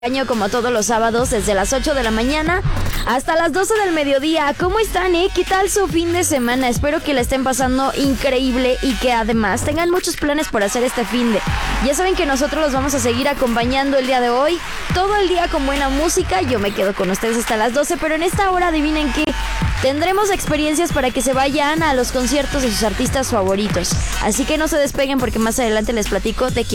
Año como todos los sábados desde las 8 de la mañana hasta las 12 del mediodía. ¿Cómo están, ¿Qué tal su fin de semana? Espero que la estén pasando increíble y que además tengan muchos planes por hacer este fin de. Ya saben que nosotros los vamos a seguir acompañando el día de hoy, todo el día con buena música. Yo me quedo con ustedes hasta las 12, pero en esta hora adivinen qué. Tendremos experiencias para que se vayan a los conciertos de sus artistas favoritos. Así que no se despeguen porque más adelante les platico de quién.